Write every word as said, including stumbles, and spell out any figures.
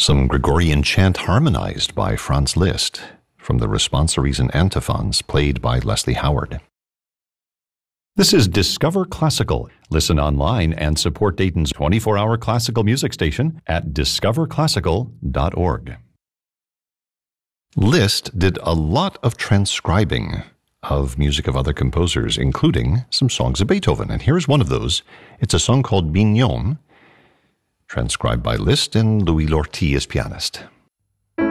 Some Gregorian chant harmonized by Franz Liszt from the responsories and antiphons played by Leslie Howard. This is Discover Classical. Listen online and support Dayton's twenty-four hour classical music station at discover classical dot org. Liszt did a lot of transcribing of music of other composers, including some songs of Beethoven. And here's one of those. It's a song called Mignon, transcribed by Liszt and Louis Lortie as pianist.